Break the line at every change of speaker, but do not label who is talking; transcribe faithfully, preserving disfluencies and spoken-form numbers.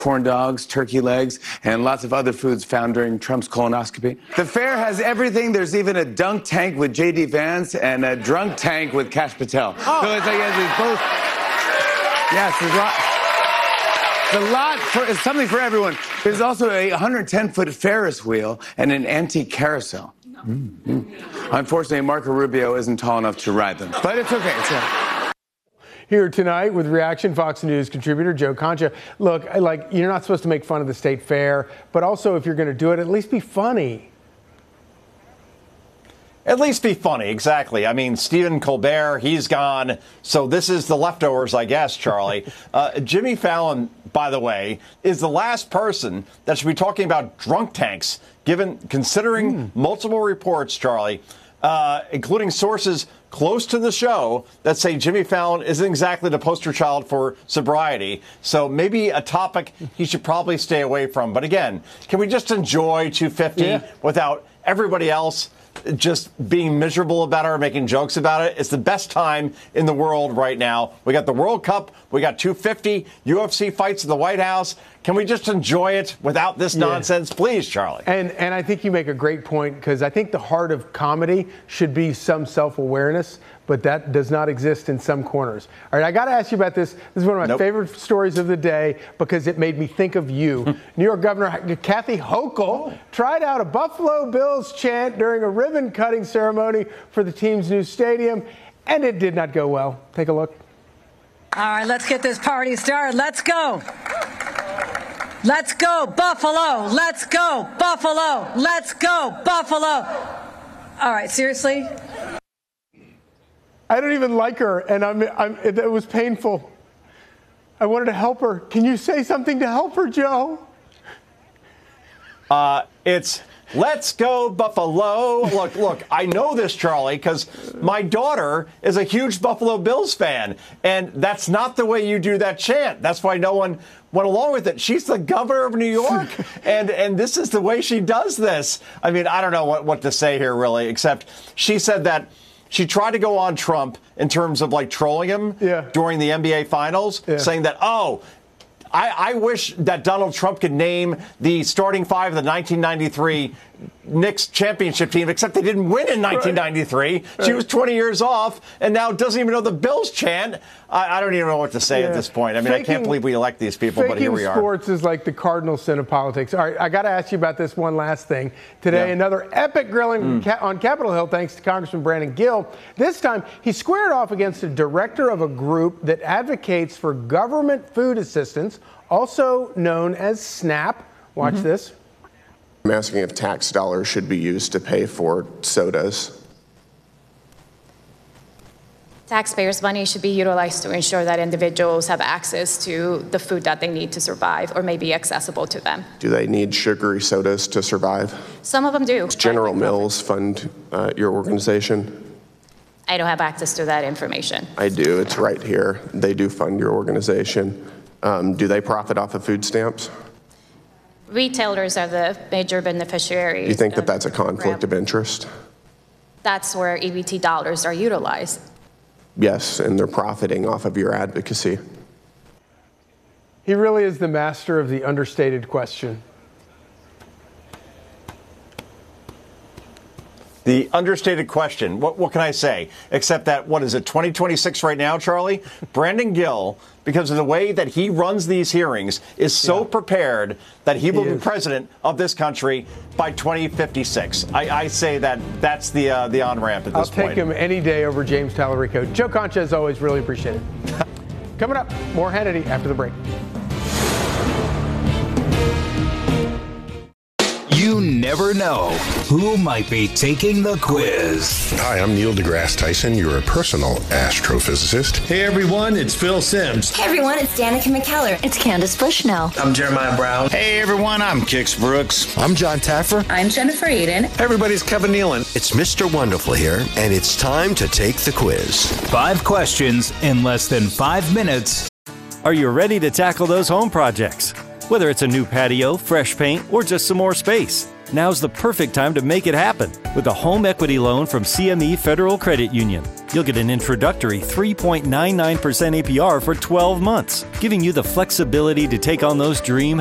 corn dogs, turkey legs, and lots of other foods found during Trump's colonoscopy. The fair has everything. There's even a dunk tank with J D Vance and a drunk tank with Kash Patel. Oh. So it's like it's both. Yes, there's a lot. It's a lot for it's something for everyone. There's also a one hundred ten foot Ferris wheel and an antique carousel. Mm-hmm. Unfortunately, Marco Rubio isn't tall enough to ride them, but it's okay. It's okay.
Here tonight with Reaction, Fox News contributor Joe Concha. Look, like, you're not supposed to make fun of the state fair, but also if you're going to do it, at least be funny.
At least be funny, exactly. I mean, Stephen Colbert, he's gone. So this is the leftovers, I guess, Charlie. uh, Jimmy Fallon, by the way, is the last person that should be talking about drunk tanks, given considering mm. multiple reports, Charlie, uh, including sources close to the show that say Jimmy Fallon isn't exactly the poster child for sobriety. So maybe a topic he should probably stay away from. But again, can we just enjoy two fifty yeah. without everybody else just being miserable about it or making jokes about it? It's the best time in the world right now. We got the World Cup. We got two fifty, U F C fights at the White House. Can we just enjoy it without this yeah. nonsense? Please, Charlie.
And and I think you make a great point, because I think the heart of comedy should be some self-awareness, but that does not exist in some corners. All right, I got to ask you about this. This is one of my nope. favorite stories of the day because it made me think of you. New York Governor Kathy Hochul tried out a Buffalo Bills chant during a ribbon-cutting ceremony for the team's new stadium, and it did not go well. Take a look.
All right, let's get this party started. Let's go. Let's go, Buffalo. Let's go, Buffalo. Let's go, Buffalo. All right, seriously?
I don't even like her, and I'm, I'm, it, it was painful. I wanted to help her. Can you say something to help her, Joe?
Uh, it's let's go, Buffalo. Look, look, I know this, Charlie, because my daughter is a huge Buffalo Bills fan, and that's not the way you do that chant. That's why no one went along with it. She's the governor of New York, and, and this is the way she does this. I mean, I don't know what, what to say here, really, except she said that she tried to go on Trump in terms of, like, trolling him yeah. during the N B A Finals, yeah. saying that, oh, I, I wish that Donald Trump could name the starting five of the nineteen ninety-three Knicks championship team, except they didn't win in nineteen ninety-three. Right. She was twenty years off and now doesn't even know the Bills chant. I, I don't even know what to say yeah. at this point. I mean, faking, I can't believe we elect these people, but here we are.
Sports is like the cardinal sin of politics. All right, I got to ask you about this one last thing. Today, yeah. another epic grilling mm. on Capitol Hill thanks to Congressman Brandon Gill. This time, he squared off against a director of a group that advocates for government food assistance, also known as SNAP. Watch mm-hmm. this.
I'm asking if tax dollars should be used to pay for sodas.
Taxpayers' money should be utilized to ensure that individuals have access to the food that they need to survive or may be accessible to them.
Do they need sugary sodas to survive?
Some of them do.
Does General Mills fund uh, your organization?
I don't have access to that information.
I do. It's right here. They do fund your organization. Um, do they profit off of food stamps?
Retailers are the major beneficiaries.
Do you think that that's a conflict of interest?
That's where E B T dollars are utilized.
Yes, and they're profiting off of your advocacy.
He really is the master of the understated question.
The understated question. What, what can I say? Except that, what is it, twenty twenty-six right now, Charlie? Brandon Gill, because of the way that he runs these hearings, is so yeah. prepared that he will he be president of this country by twenty fifty-six. I, I say that that's the uh, the on-ramp at this
I'll
point. I'll
take him any day over James Tallarico. Joe Concha, as always, really appreciate it. Coming up, more Hannity after the break.
You never know who might be taking the quiz.
Hi, I'm Neil deGrasse Tyson, your personal astrophysicist.
Hey everyone, it's Phil Simms.
Hey everyone, it's Danica McKellar. It's Candace Bushnell.
I'm Jeremiah Brown.
Hey everyone, I'm Kix Brooks.
I'm John Taffer.
I'm Jennifer Aiden.
Hey everybody's Kevin Nealon.
It's Mister Wonderful here, and it's time to take the quiz.
Five questions in less than five minutes.
Are you ready to tackle those home projects? Whether it's a new patio, fresh paint, or just some more space,
Now's the perfect time to make it happen with a home equity loan from C M E Federal Credit Union. You'll get an introductory three point nine nine percent A P R for twelve months, giving you the flexibility to take on those dream